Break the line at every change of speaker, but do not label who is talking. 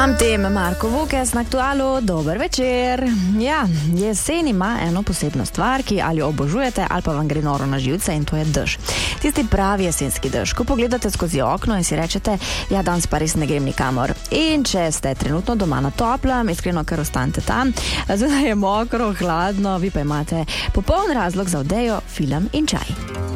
Am tem Marko Vukes na Aktualu, dober večer. Ja, jesen ima eno posebno stvar, ki ali jo obožujete ali pa vam gre noro na živce, in to je dež. Tisti pravi jesenski dež, ko pogledate skozi okno in si rečete, ja, danes pa res ne grem nikamor. In če ste trenutno doma na toplem, iskreno kar ostanete tam, zdaj je mokro, hladno, vi pa imate popoln razlog za odejo, film in čaj.